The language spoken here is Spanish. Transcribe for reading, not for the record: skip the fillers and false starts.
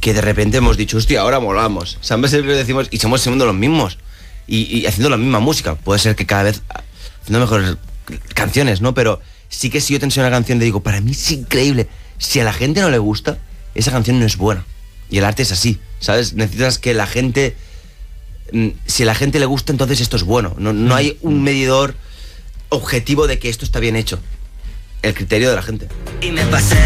que de repente hemos dicho, hostia, ahora molamos. Siempre decimos, y somos siendo los mismos. Y haciendo la misma música. Puede ser que cada vez haciendo mejores canciones, ¿no? Pero sí que si yo te enseño una canción, te digo, para mí es increíble. Si a la gente no le gusta, esa canción no es buena. Y el arte es así, ¿sabes? Necesitas que la gente... Si a la gente le gusta, entonces esto es bueno. No hay un medidor objetivo de que esto está bien hecho. El criterio de la gente. Y me pasé